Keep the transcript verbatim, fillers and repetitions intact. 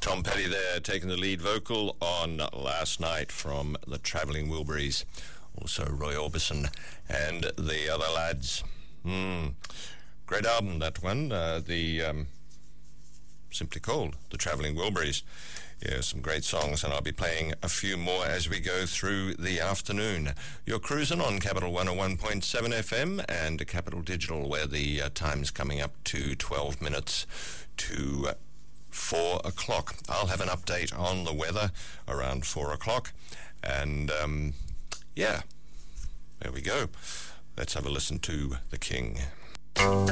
Tom Petty there, taking the lead vocal on Last Night from the Travelling Wilburys. Also Roy Orbison and the other lads. Mm. Great album, that one. Uh, the um, simply called The Travelling Wilburys. Yeah, some great songs, and I'll be playing a few more as we go through the afternoon. You're cruising on Capital one oh one point seven F M and Capital Digital, where the uh, time's coming up to twelve minutes to uh, four o'clock. I'll have an update on the weather around four o'clock, and um, yeah, there we go. Let's have a listen to The King.